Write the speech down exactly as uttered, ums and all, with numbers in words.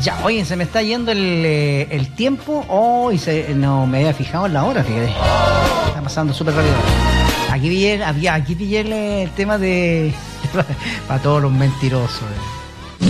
Ya, oye, se me está yendo el, eh, el tiempo. Oh, y se, no me había fijado en la hora, fíjate. Está pasando súper rápido. Aquí vi el, había, aquí vi el, el tema de... para todos los mentirosos. Eh.